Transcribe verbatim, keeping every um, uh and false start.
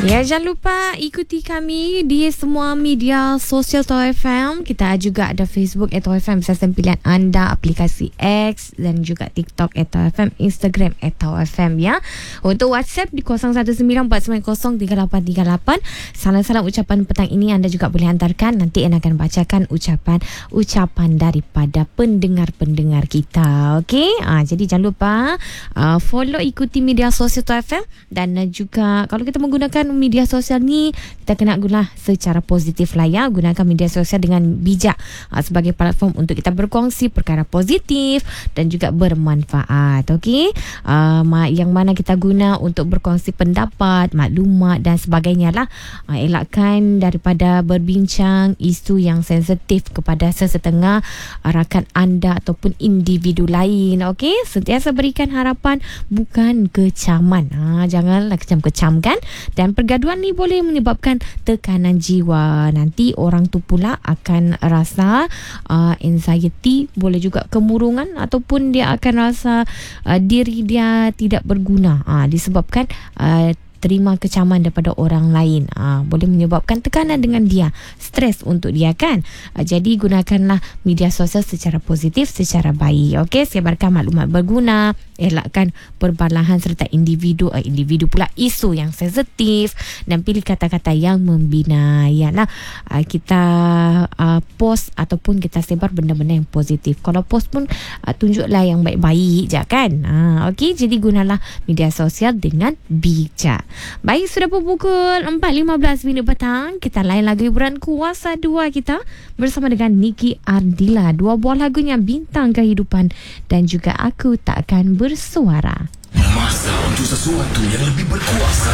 Ya, jangan lupa ikuti kami di semua media sosial Tau F M. Kita juga ada Facebook at Tau F M, sistem pilihan anda, aplikasi X dan juga TikTok at Tau F M, Instagram at Tau F M ya. Untuk WhatsApp di kosong satu sembilan empat sembilan kosong tiga lapan tiga lapan. Salam-salam ucapan petang ini anda juga boleh hantarkan. Nanti Ana akan bacakan ucapan-ucapan daripada pendengar-pendengar kita. Okey? Ah, jadi jangan lupa uh, follow, ikuti media sosial Tau F M. Dan uh, juga kalau kita menggunakan media sosial ni, kita kena guna secara positif lah ya. Gunakan media sosial dengan bijak uh, sebagai platform untuk kita berkongsi perkara positif dan juga bermanfaat. Okey, uh, yang mana kita guna untuk berkongsi pendapat, maklumat dan sebagainya lah. uh, Elakkan daripada berbincang isu yang sensitif kepada sesetengah uh, rakan anda ataupun individu lain. Okey, sentiasa berikan harapan, bukan kecaman. uh, Janganlah kecam-kecam kan. Dan pergaduhan ni boleh menyebabkan tekanan jiwa. Nanti orang tu pula akan rasa uh, anxiety, boleh juga kemurungan, ataupun dia akan rasa uh, diri dia tidak berguna uh, disebabkan uh, terima kecaman daripada orang lain. uh, Boleh menyebabkan tekanan dengan dia, stres untuk dia kan. uh, Jadi gunakanlah media sosial secara positif, secara baik. Okey, sebarkan maklumat berguna, elakkan perbalahan serta individu uh, individu pula isu yang sensitif, dan pilih kata-kata yang membina. Yalah, uh, kita uh, post ataupun kita sebar benda-benda yang positif. Kalau post pun uh, tunjuklah yang baik-baik je kan. uh, Okey, jadi gunalah media sosial dengan bijak. Baik, sudah pukul empat lima belas minit petang. Kita lain lagu hiburan kuasa dua kita bersama dengan Niki Ardila. Dua buah lagunya Bintang Kehidupan dan juga Aku Tak Akan Bersuara. Masa untuk sesuatu yang lebih berkuasa.